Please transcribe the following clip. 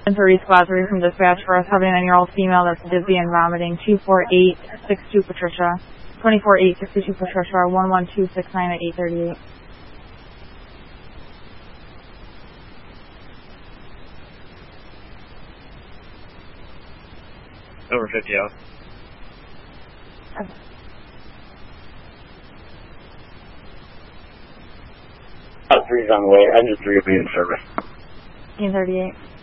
1030 Squad 3 from dispatch for us having a 9-year-old female that's dizzy and vomiting. 24862 Patricia. 24862 Patricia. 11269 at 838. Over 50 out. Okay. Three's on the way. Engine 3 will be in service. 1838.